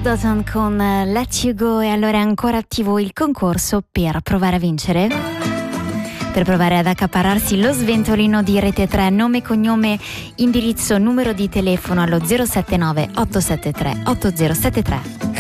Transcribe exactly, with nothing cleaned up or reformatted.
Dawson con Let You Go. E allora è ancora attivo il concorso per provare a vincere? Per provare ad accaparrarsi lo sventolino di Rete tre, nome, cognome, indirizzo, numero di telefono allo zero sette nove otto sette tre otto zero sette tre.